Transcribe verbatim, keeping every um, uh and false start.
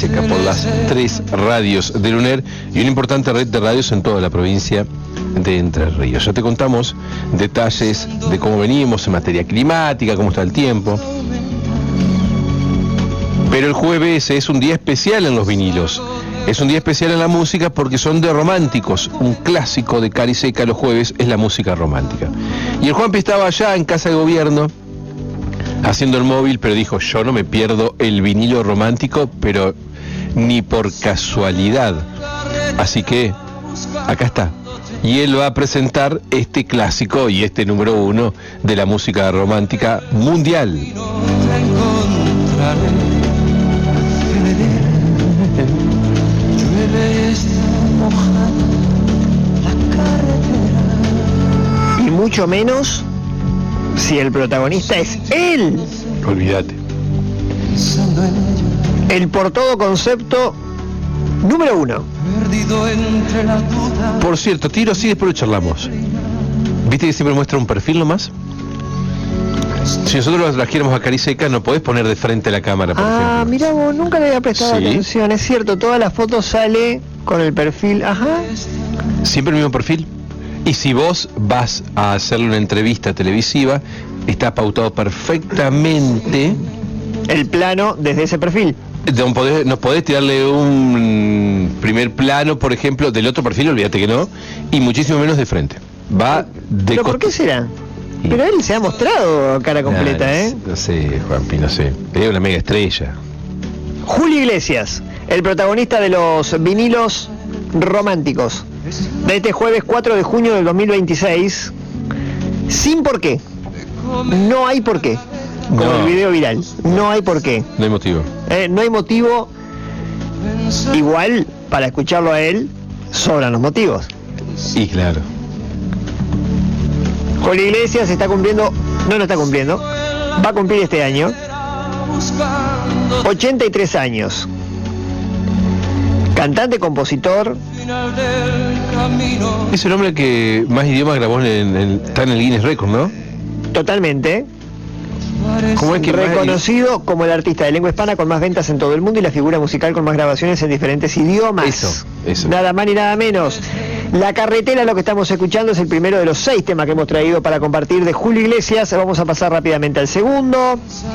Seca por las tres radios del UNER y una importante red de radios en toda la provincia de Entre Ríos. Ya te contamos detalles de cómo venimos en materia climática, cómo está el tiempo. Pero el jueves es un día especial en los vinilos. Es un día especial en la música porque son de románticos. Un clásico de Cari Seca los jueves es la música romántica. Y el Juanpi estaba allá en Casa de Gobierno haciendo el móvil, pero dijo, yo no me pierdo el vinilo romántico, pero ni por casualidad. Así que acá está. Y él va a presentar este clásico y este número uno de la música romántica mundial. Y mucho menos si el protagonista es él. Olvídate. El por todo concepto número uno. Por cierto, tiro así, después lo charlamos. ¿Viste que siempre muestra un perfil nomás? Si nosotros lo trajéramos a Cari Seca, no podés poner de frente la cámara, por Ah, ejemplo. mirá vos, nunca le había prestado ¿Sí? atención, es cierto, todas las fotos sale con el perfil, ajá. Siempre el mismo perfil. Y si vos vas a hacerle una entrevista televisiva, está pautado perfectamente. El plano desde ese perfil. No podés, no podés tirarle un primer plano, por ejemplo, del otro perfil, olvídate que no, y muchísimo menos de frente. Va de ¿Pero por costa. qué será? Pero él se ha mostrado cara completa, Nah, ¿eh? No sé, Juanpi, no sé. Es una mega estrella. Julio Iglesias, el protagonista de los vinilos románticos, de este jueves cuatro de junio del dos mil veintiséis, sin por qué. No hay por qué. Como No. el video viral. No hay por qué. No hay motivo. Eh, no hay motivo. Igual, para escucharlo a él, sobran los motivos. Y claro. Julio Iglesias está cumpliendo, no lo está cumpliendo, va a cumplir este año ochenta y tres años. Cantante, compositor. Es el hombre que más idiomas grabó en, en- está en el Guinness Record, ¿no? Totalmente. ¿Cómo es que más- Reconocido como el artista de lengua hispana con más ventas en todo el mundo y la figura musical con más grabaciones en diferentes idiomas. Eso, eso. Nada más ni nada menos. La Carretera, lo que estamos escuchando, es el primero de los seis temas que hemos traído para compartir de Julio Iglesias. Vamos a pasar rápidamente al segundo.